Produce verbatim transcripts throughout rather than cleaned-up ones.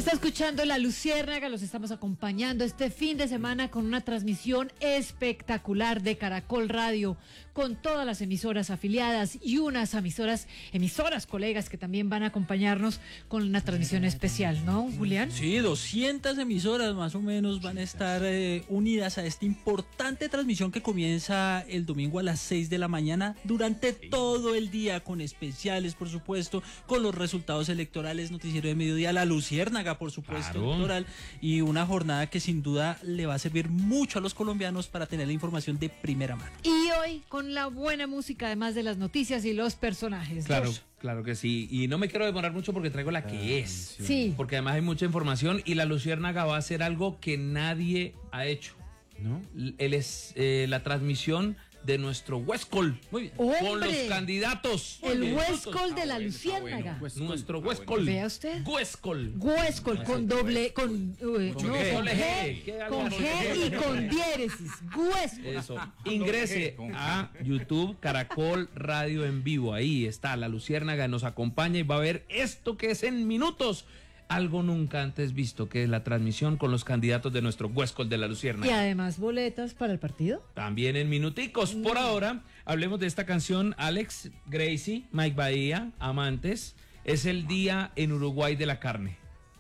Está escuchando La Luciérnaga, los estamos acompañando este fin de semana con una transmisión espectacular de Caracol Radio, con todas las emisoras afiliadas y unas emisoras, emisoras colegas que también van a acompañarnos con una transmisión especial, ¿no, Julián? Sí, doscientas emisoras más o menos van a estar eh, unidas a esta importante transmisión que comienza el domingo a las seis de la mañana durante todo el día, con especiales, por supuesto, con los resultados electorales, noticiero de mediodía, La Luciérnaga, por supuesto, claro, electoral, y una jornada que sin duda le va a servir mucho a los colombianos para tener la información de primera mano. Y hoy con la buena música, además de las noticias y los personajes. Claro, Dos. claro que sí. Y no me quiero demorar mucho porque traigo la que ah, es. Sí. Porque además hay mucha información y La Luciérnaga va a hacer algo que nadie ha hecho, ¿no? Él es eh, la transmisión de nuestro Huescol. Muy bien. ¡Hombre! Con los candidatos. El Huescol de La Luciérnaga. Bueno. Nuestro Huescol. Vea usted. Huescol. Huescol con doble, con, uh, no, con G, G, con G y con diéresis. Huescol. Eso. Ingrese a YouTube, Caracol Radio en vivo. Ahí está La Luciérnaga, nos acompaña y va a ver esto que es en minutos. Algo nunca antes visto, que es la transmisión con los candidatos de nuestro Huescol de La Luciérnaga. Y además boletas para el partido. También en minuticos. Por ahora, hablemos de esta canción. Alex, Gracie, Mike Bahía, Amantes. Es el día en Uruguay de la carne.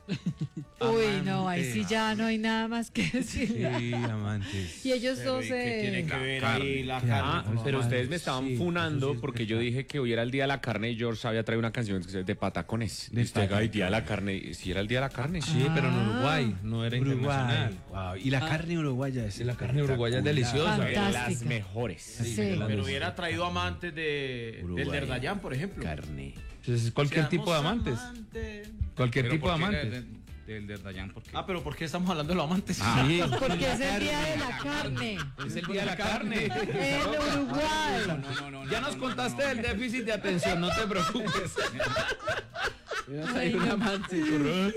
Uy, no, ahí sí ya no hay nada más que decir. Sí, Amantes. Y ellos pero dos se... ¿qué tiene que ver carne, ahí la carne? carne? Ah, pero no, ustedes me estaban sí, funando sí, porque sí, yo sí. dije que hoy era el día de la carne y George había traído una canción de patacones. De Usted, patacones. el día de la carne, si era el día de la carne. Sí, pero en Uruguay, no era Uruguay. internacional. Wow. Y la Ah. carne uruguaya es Sí, la carne uruguaya es deliciosa. Fantástica. De las mejores. Sí. Pero hubiera traído amantes de, Uruguay. del Derdayán, por ejemplo. carne. Entonces, cualquier tipo de amantes. Cualquier Pero tipo de ¿por qué amantes. de- Del Derdayán, ¿por qué? Ah, pero ¿por qué estamos hablando de los amantes? Sí. Porque es el día de la carne. Es el día de la carne. En Uruguay. No, no, no, Ya no, nos no, contaste no, del no. déficit de atención, no te preocupes. Ay, no.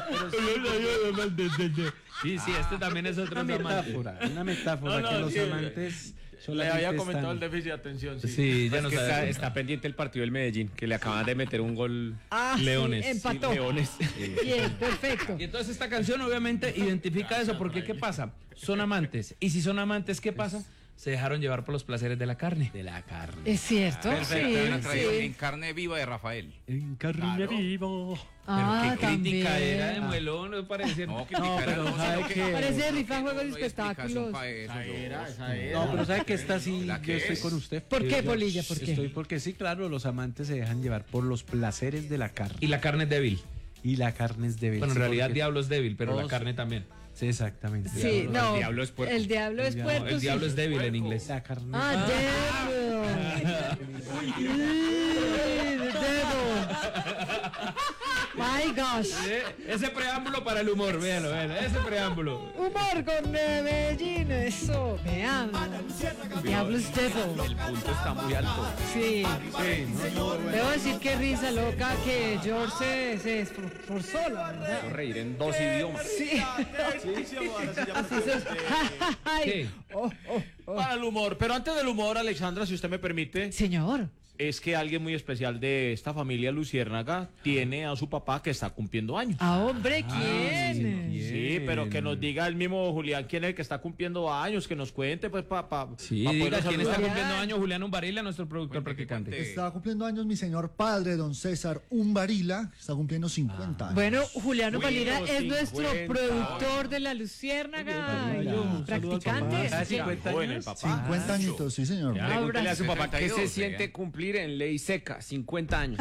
Sí, sí, este también es otro Una amante. metáfora, una metáfora No, no, que los sí, amantes Le solamente había comentado están- el déficit de atención. Sí, Sí, ya Es nos que había está, contado. está pendiente el partido del Medellín, que le acaban de meter un gol. Ah, sí, Leones. empató. Sí, Leones. Bien, perfecto. Y entonces esta canción obviamente identifica eso, porque ¿qué pasa? Son amantes. Y si son amantes, ¿qué pasa? Se dejaron llevar por los placeres de la carne. de la carne. Es cierto, Perfecto, hay una sí, tradición en sí. carne viva de Rafael. En carne vivo. Ah, Qué crítica también. era de muelón, no parecía. No, que No, picar pero no, ¿sabe sino que- qué? Parece rifa juegos y no hay explicación espectáculos. pa' eso, Esa era, yo- esa era. No, pero ¿sabe que está así? ¿La Yo qué estoy es? con usted. ¿Por qué, Yo- Polilla? ¿Por qué? Estoy porque sí, claro, los amantes se dejan llevar por los placeres de la carne. Y la carne es débil. Y la carne es débil. Bueno, en Sí, realidad porque- diablo es débil, pero la todos- carne también. Sí, exactamente. Sí, Diablo- no. El diablo es puerco. El diablo es El diablo- puerco. El diablo sí. es débil en inglés. La carne. Ah, devil. The devil. My gosh. Eh, Ese preámbulo para el humor, véalo, véalo, ese preámbulo. Humor con Medellín, eso. Vean. Diablo es devil. El punto está muy alto. Sí. Debo decir que risa loca que George se, se esforzó, la verdad. Reír en dos idiomas. Sí. Así se... Ay. ¿Qué? Oh, oh, oh. Para el humor. Pero antes del humor, Alexandra, si usted me permite, Señor. es que alguien muy especial de esta familia Luciérnaga tiene a su papá que está cumpliendo años. Ah, hombre, ¿quién? Sí, pero que nos diga el mismo Julián quién es el que está cumpliendo años, que nos cuente, pues, para pa, Sí, pa diga poderlo quién está saludar. cumpliendo años, Julián Umbarila, nuestro productor practicante. cuente. Está cumpliendo años mi señor padre, don César Umbarila, que está cumpliendo cincuenta años. Bueno, Juliano Bueno, Valera es nuestro cincuenta. productor de La Luciérnaga Oye, y un saludo al practicante. papá. así que- cincuenta Joven el años. papá. cincuenta añitos, sí señor. Ya, pregúntele a su papá qué se setenta y dos, siente ¿eh? cumplir en ley seca, cincuenta años.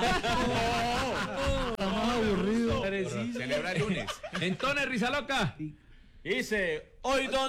Estamos aburridos. Celebra el lunes. Entonces, risa loca. Dice, hoy don